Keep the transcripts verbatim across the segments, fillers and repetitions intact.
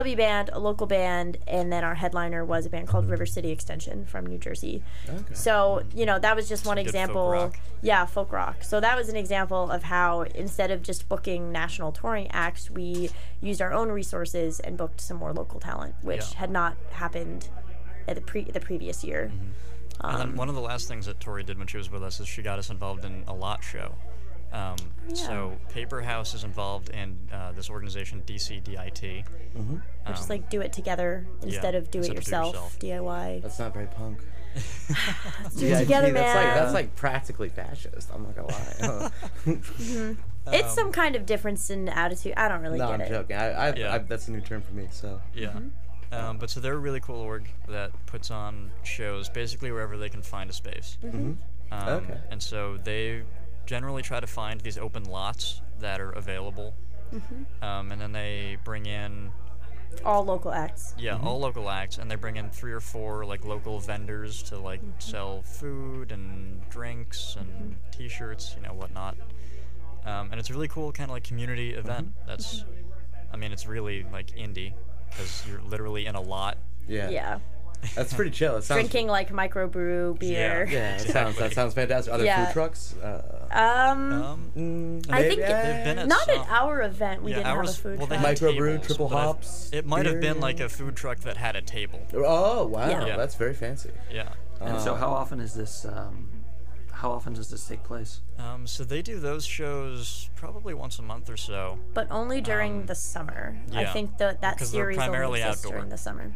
band, a local band, and then our headliner was a band called River City Extension from New Jersey. Okay. So, you know, that was just Some one good example. folk rock. Yeah, folk rock. So that was an example of how instead of just booking national touring acts, we used our own resources and booked some more local talent, which Yeah. had not happened at the pre the previous year. Mm-hmm. Um, and then one of the last things that Tori did when she was with us is she got us involved in a lot show. Um, Yeah. So Paper House is involved in uh, this organization, D C D I T. Mm-hmm. Which is Um, like do it together instead yeah, of do it instead of do yourself, yourself. D I Y. That's not very punk. Let's do Yeah, it together, gee, man. That's like, that's like practically fascist. I'm not gonna lie. Mhm. It's Um, some kind of difference in attitude. I don't really no, get I'm it. joking. I, I, Yeah. I, that's a new term for me. So Yeah. Mm-hmm. Um, but so they're a really cool org that puts on shows basically wherever they can find a space. Mm-hmm. Um, Okay. And so they generally try to find these open lots that are available. Mm-hmm. Um, and then they bring in, All local acts. yeah, all local acts, and they bring in three or four like local vendors to like sell food and drinks and T-shirts, you know, whatnot. Um, and it's a really cool kind of like community event. That's, I mean, it's really like indie because you're literally in a lot. yeah, Yeah. that's pretty chill. It sounds Drinking like microbrew beer. Yeah, that sounds that Exactly. sounds fantastic. Are there Yeah. food trucks? Uh, Um, Um, mm, I think maybe? it- They've been at not at some. our event. We Yeah, didn't have ours- a food well, they truck. had Microbrew, tables, triple but I- hops, It might have been beer. like a food truck that had a table. Oh wow, Yeah. that's very fancy. Yeah. And so Uh, how often is this, um, how often does this take place? Um, so they do those shows probably once a month or so. But only during Um, the summer. I yeah, think that that because they're series primarily only exists outdoor. during the summer.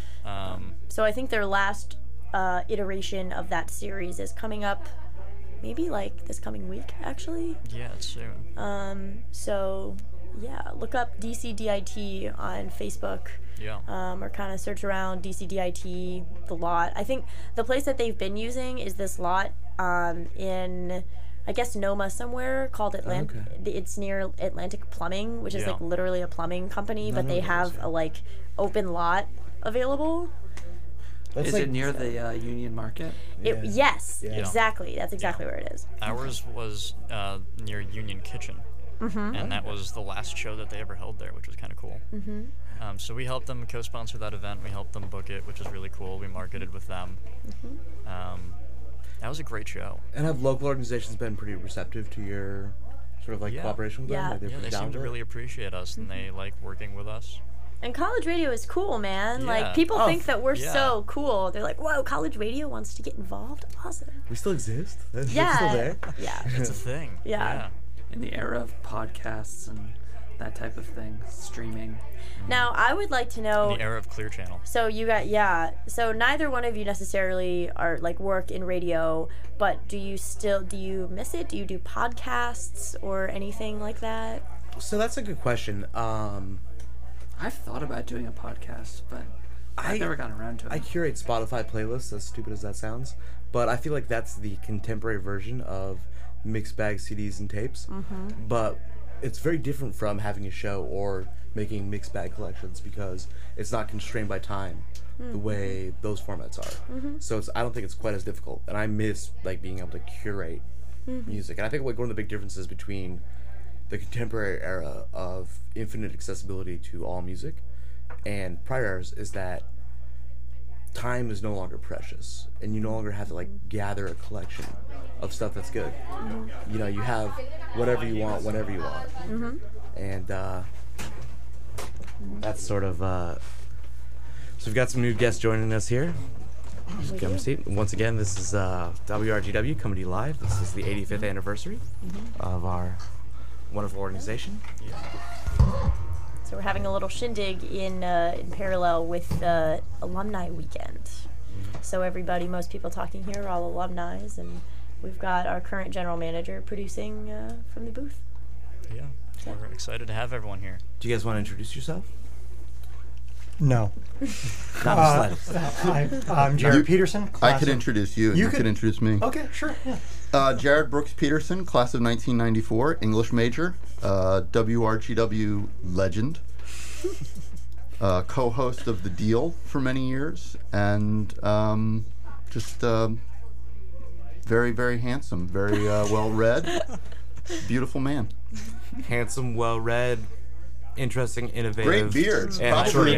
Um, So I think their last uh, iteration of that series is coming up, maybe like this coming week, actually. yeah, it's soon. Um, so yeah, look up D C D I T on Facebook. Yeah. Um, or kind of search around D C D I T, the lot. I think the place that they've been using is this lot um, in, I guess, Noma somewhere called Atlantic. Okay. It's near Atlantic Plumbing, which is Yeah. like literally a plumbing company, but no, they no, have it's- a like open lot available. that's Is like- it near the uh, Union Market? It, Yeah. yes, Yeah. exactly. That's exactly where it is. Ours was uh, near Union Kitchen. Mm-hmm. And that was the last show that they ever held there, which was kind of cool. Mm-hmm. Um, so we helped them co-sponsor that event. We helped them book it, which was really cool. We marketed with them. Mm-hmm. Um, that was a great show. And have local organizations been pretty receptive to your sort of like Yeah. cooperation with Yeah. them? Like they're Yeah, pretty they down seem to with it? really appreciate us, and they like working with us. And college radio is cool, man. Yeah. Like people Oh, think that we're yeah. so cool. They're like, "Whoa, college radio wants to get involved." Awesome. We still exist. It's Yeah. still there. Yeah. It's a thing. Yeah. In the era of podcasts and that type of thing, streaming. Now, I would like to In know. the era of Clear Channel. So you got yeah. So neither one of you necessarily are like work in radio, but do you still do you miss it? Do you do podcasts or anything like that? So that's a good question. Um, I've thought about doing a podcast, but I've I- never gotten around to it. I curate Spotify playlists, as stupid as that sounds, but I feel like that's the contemporary version of mixed bag C Ds and tapes. Mm-hmm. But it's very different from having a show or making mixed bag collections because it's not constrained by time the way those formats are. Mm-hmm. So it's I don't think it's quite as difficult, and I miss like being able to curate Mm-hmm. music. And I think like one of the big differences between the contemporary era of infinite accessibility to all music and prior eras is that time is no longer precious, and you no longer have to like gather a collection of stuff that's good. You know, you have whatever you want whenever you want. Mm-hmm. And uh, that's sort of uh, so we've got some new guests joining us here. Just We come do. and see. Once again, this is uh, W R G W coming to you live. This is the eighty-fifth anniversary of our wonderful organization. So we're having a little shindig in uh, in parallel with uh, alumni weekend. So everybody, most people talking here are all alumni, and we've got our current general manager producing uh, from the booth. Yeah. We're excited to have everyone here. Do you guys want to introduce yourself? No. Not Uh, the slightest. I, I'm Jared You- Peterson. I class could of- introduce you, and You you, could- could introduce me. Okay, sure. Yeah. Uh, Jared Brooks Peterson, class of nineteen ninety-four, English major, uh, W R G W legend, uh, co-host of The Deal for many years, and um, just um very, very handsome, very uh, well-read, beautiful man. Handsome, well-read, interesting, innovative. Great beards. And Probably short